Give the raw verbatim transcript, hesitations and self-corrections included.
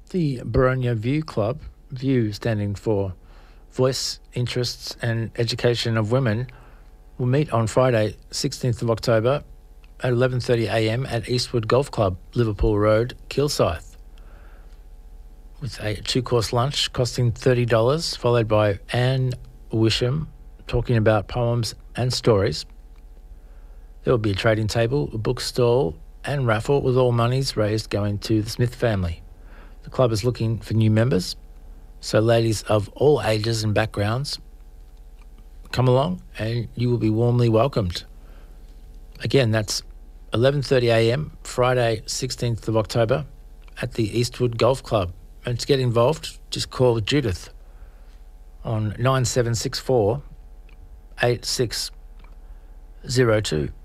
The Boronia View Club, View standing for Voice, Interests and Education of Women, will meet on Friday, sixteenth of October at eleven thirty a m at Eastwood Golf Club, Liverpool Road, Kilsyth, with a two-course lunch costing thirty dollars, followed by Anne Wisham talking about poems and stories. There will be a trading table, a bookstall and raffle, with all monies raised going to the Smith family. The club is looking for new members, so ladies of all ages and backgrounds, come along and you will be warmly welcomed. Again, that's eleven thirty a m, Friday, sixteenth of October, at the Eastwood Golf Club. And to get involved, just call Judith on nine seven six four, eight six zero two.